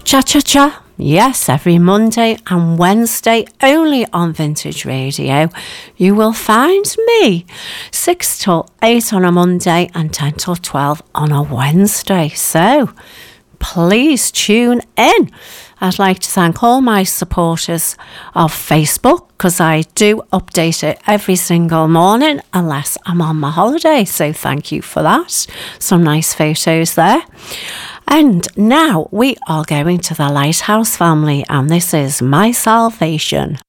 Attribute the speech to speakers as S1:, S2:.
S1: Cha Cha Cha. Yes, every Monday and Wednesday only on Vintage Radio. You will find me 6 till 8 on a Monday and 10 till 12 on a Wednesday. So please tune in. I'd like to thank all my supporters of Facebook because I do update it every single morning unless I'm on my holiday. So thank you for that. Some nice photos there. And now we are going to the Lighthouse Family, and this is My Salvation.